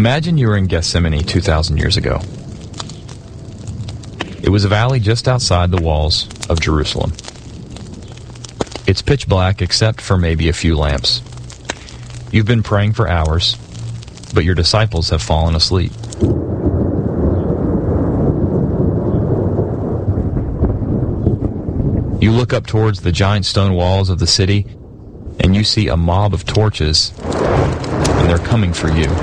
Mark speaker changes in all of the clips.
Speaker 1: Imagine you were in Gethsemane 2,000 years ago. It was a valley just outside the walls of Jerusalem. It's pitch black except for maybe a few lamps. You've been praying for hours, but your disciples have fallen asleep. You look up towards the giant stone walls of the city, and you see a mob of torches, and they're coming for you.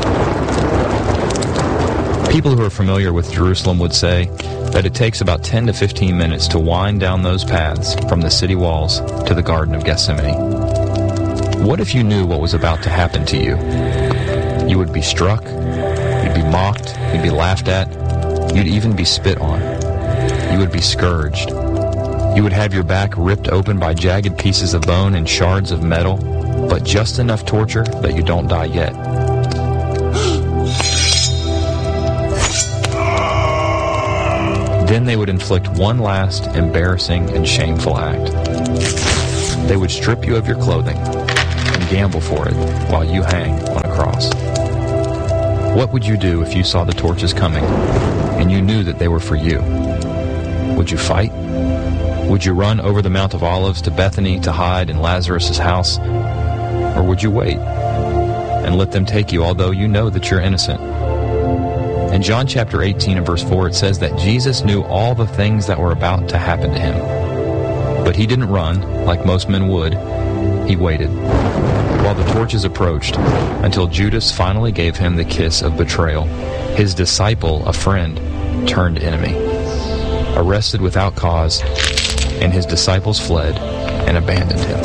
Speaker 1: People who are familiar with Jerusalem would say that it takes about 10 to 15 minutes to wind down those paths from the city walls to the Garden of Gethsemane. What if you knew what was about to happen to you? You would be struck, you'd be mocked, you'd be laughed at, you'd even be spit on. You would be scourged. You would have your back ripped open by jagged pieces of bone and shards of metal, but just enough torture that you don't die yet. Then they would inflict one last embarrassing and shameful act. They would strip you of your clothing and gamble for it while you hang on a cross. What would you do if you saw the torches coming and you knew that they were for you? Would you fight? Would you run over the Mount of Olives to Bethany to hide in Lazarus' house? Or would you wait and let them take you, although you know that you're innocent? In John chapter 18 and verse 4, it says that Jesus knew all the things that were about to happen to him. But he didn't run like most men would. He waited while the torches approached until Judas finally gave him the kiss of betrayal. His disciple, a friend, turned enemy. Arrested without cause, and his disciples fled and abandoned him.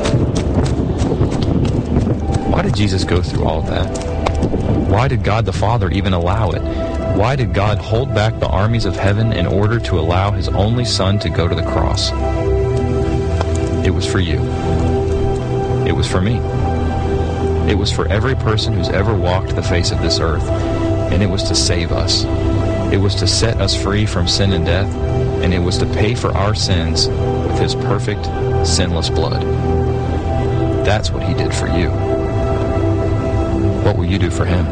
Speaker 1: Why did Jesus go through all of that? Why did God the Father even allow it? Why did God hold back the armies of heaven in order to allow his only Son to go to the cross? It was for you. It was for me. It was for every person who's ever walked the face of this earth, and it was to save us. It was to set us free from sin and death, and it was to pay for our sins with his perfect, sinless blood. That's what he did for you. What will you do for him?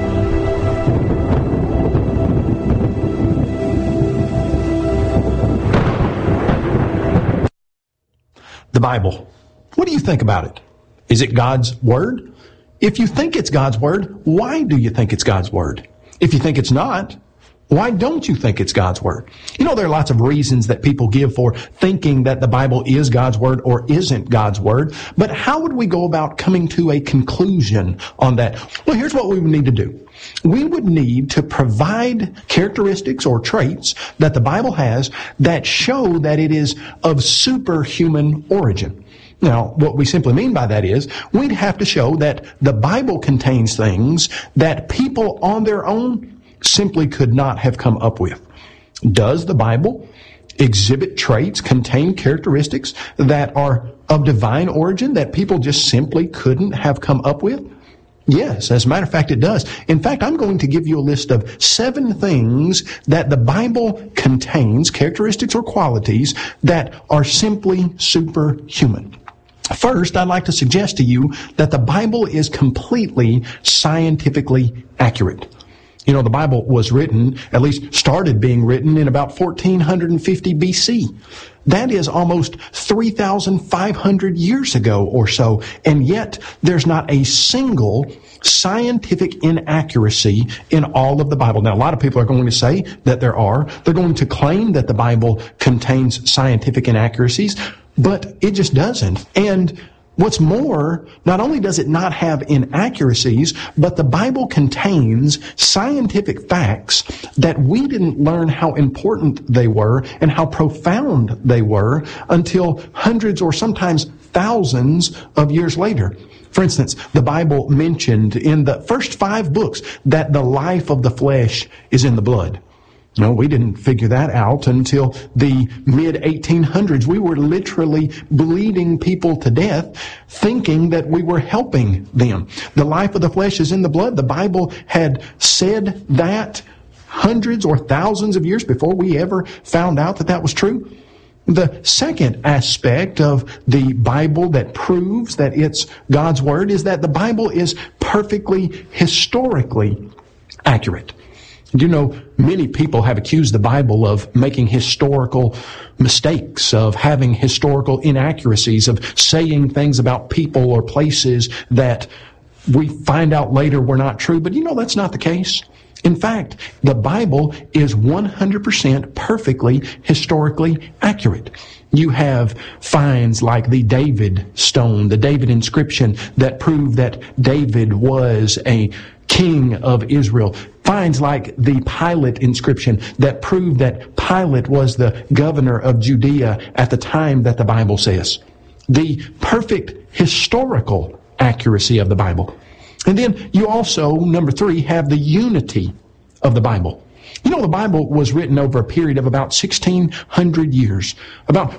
Speaker 2: The Bible. What do you think about it? Is it God's Word? If you think it's God's Word, why do you think it's God's Word? If you think it's not, why don't you think it's God's Word? You know, there are lots of reasons that people give for thinking that the Bible is God's Word or isn't God's Word, but how would we go about coming to a conclusion on that? Well, here's what we would need to do. We would need to provide characteristics or traits that the Bible has that show that it is of superhuman origin. Now, what we simply mean by that is we'd have to show that the Bible contains things that people on their own simply could not have come up with. Does the Bible exhibit traits, contain characteristics that are of divine origin that people just simply couldn't have come up with? Yes, as a matter of fact, it does. In fact, I'm going to give you a list of 7 things that the Bible contains, characteristics or qualities that are simply superhuman. First, I'd like to suggest to you that the Bible is completely scientifically accurate. You know, the Bible was written, at least started being written in about 1450 BC. That is almost 3,500 years ago or so, and yet there's not a single scientific inaccuracy in all of the Bible. Now, a lot of people are going to say that there are. They're going to claim that the Bible contains scientific inaccuracies, but it just doesn't. And what's more, not only does it not have inaccuracies, but the Bible contains scientific facts that we didn't learn how important they were and how profound they were until hundreds or sometimes thousands of years later. For instance, the Bible mentioned in the first 5 books that the life of the flesh is in the blood. No, we didn't figure that out until the mid-1800s. We were literally bleeding people to death, thinking that we were helping them. The life of the flesh is in the blood. The Bible had said that hundreds or thousands of years before we ever found out that that was true. The second aspect of the Bible that proves that it's God's Word is that the Bible is perfectly historically accurate. Do you know, many people have accused the Bible of making historical mistakes, of having historical inaccuracies, of saying things about people or places that we find out later were not true. But you know, that's not the case. In fact, the Bible is 100% perfectly historically accurate. You have finds like the David stone, the David inscription that prove that David was a king of Israel. Finds like the Pilate inscription that prove that Pilate was the governor of Judea at the time that the Bible says. The perfect historical accuracy of the Bible. And then you also, number 3, have the unity of the Bible. You know, the Bible was written over a period of about 1,600 years, about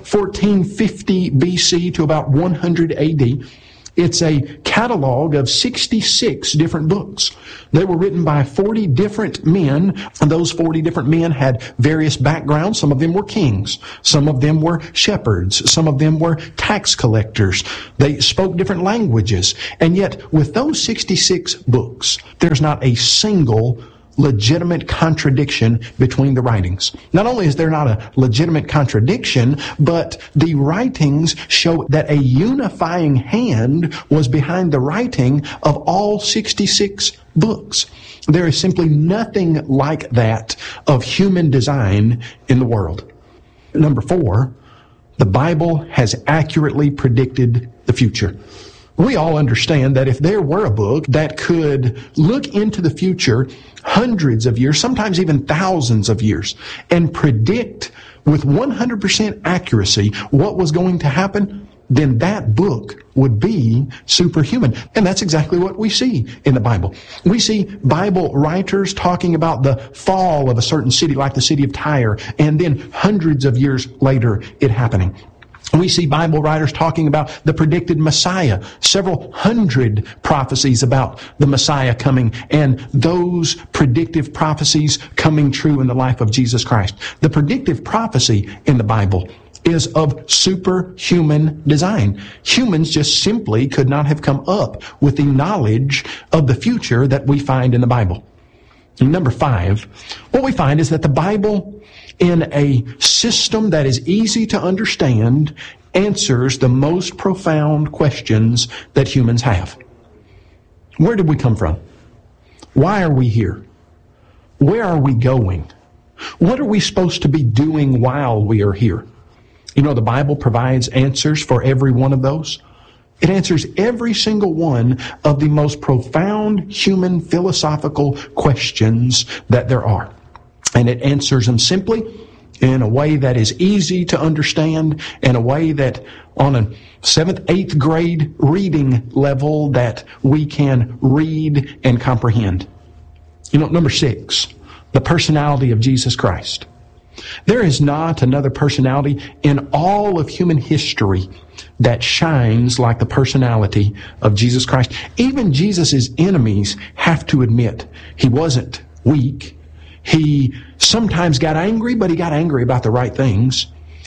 Speaker 2: 1450 BC to about 100 AD. It's a catalog of 66 different books. They were written by 40 different men, and those 40 different men had various backgrounds. Some of them were kings. Some of them were shepherds. Some of them were tax collectors. They spoke different languages. And yet, with those 66 books, there's not a single legitimate contradiction between the writings. Not only is there not a legitimate contradiction, but the writings show that a unifying hand was behind the writing of all 66 books. There is simply nothing like that of human design in the world. Number 4, the Bible has accurately predicted the future. We all understand that if there were a book that could look into the future hundreds of years, sometimes even thousands of years, and predict with 100% accuracy what was going to happen, then that book would be superhuman. And that's exactly what we see in the Bible. We see Bible writers talking about the fall of a certain city, like the city of Tyre, and then hundreds of years later it happening. We see Bible writers talking about the predicted Messiah, several hundred prophecies about the Messiah coming, and those predictive prophecies coming true in the life of Jesus Christ. The predictive prophecy in the Bible is of superhuman design. Humans just simply could not have come up with the knowledge of the future that we find in the Bible. And number 5, what we find is that the Bible, in a system that is easy to understand, answers the most profound questions that humans have. Where did we come from? Why are we here? Where are we going? What are we supposed to be doing while we are here? You know, the Bible provides answers for every one of those. It answers every single one of the most profound human philosophical questions that there are. And it answers them simply in a way that is easy to understand, in a way that on a 7th, 8th grade reading level that we can read and comprehend. You know, number 6, the personality of Jesus Christ. There is not another personality in all of human history that shines like the personality of Jesus Christ. Even Jesus' enemies have to admit he wasn't weak. He sometimes got angry, but he got angry about the right things.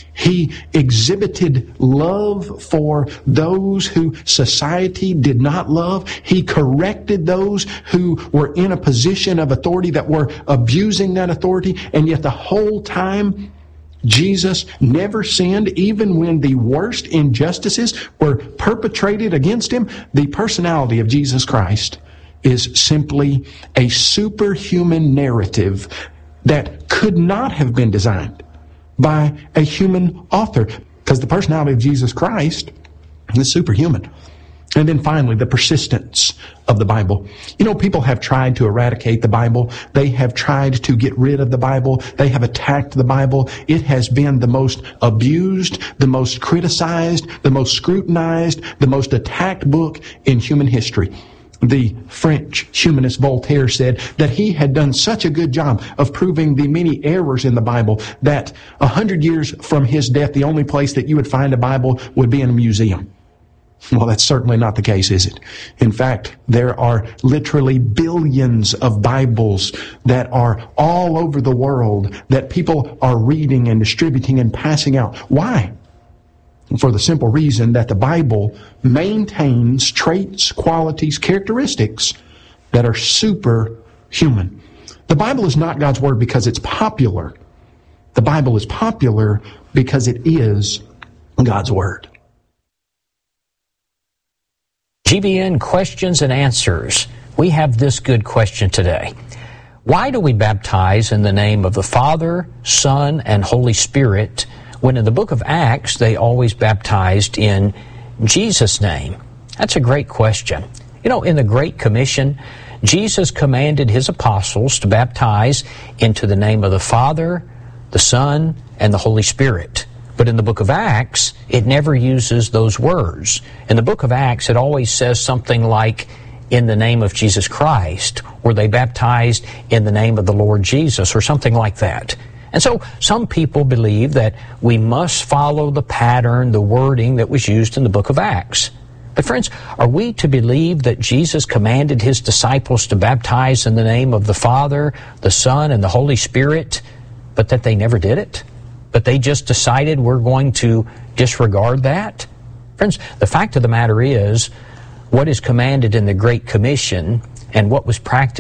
Speaker 2: He exhibited love for those who society did not love. He corrected those who were in a position of authority that were abusing that authority. And yet the whole time, Jesus never sinned, even when the worst injustices were perpetrated against him. The personality of Jesus Christ is simply a superhuman narrative that could not have been designed by a human author, because the personality of Jesus Christ is superhuman. And then finally, the persistence of the Bible. You know, people have tried to eradicate the Bible. They have tried to get rid of the Bible. They have attacked the Bible. It has been the most abused, the most criticized, the most scrutinized, the most attacked book in human history. The French humanist Voltaire said that he had done such a good job of proving the many errors in the Bible that 100 years from his death, the only place that you would find a Bible would be in a museum. Well, that's certainly not the case, is it? In fact, there are literally billions of Bibles that are all over the world that people are reading and distributing and passing out. Why? For the simple reason that the Bible maintains traits, qualities, characteristics that are superhuman. The Bible is not God's Word because it's popular. The Bible is popular because it is God's Word.
Speaker 3: GBN Questions and Answers. We have this good question today. Why do we baptize in the name of the Father, Son, and Holy Spirit when in the book of Acts they always baptized in Jesus' name? That's a great question. You know, in the Great Commission, Jesus commanded his apostles to baptize into the name of the Father, the Son, and the Holy Spirit. But in the book of Acts, it never uses those words. In the book of Acts, it always says something like, in the name of Jesus Christ, or they baptized in the name of the Lord Jesus, or something like that. And so some people believe that we must follow the pattern, the wording that was used in the book of Acts. But friends, are we to believe that Jesus commanded his disciples to baptize in the name of the Father, the Son, and the Holy Spirit, but that they never did it? But they just decided we're going to disregard that? Friends, the fact of the matter is, what is commanded in the Great Commission and what was practiced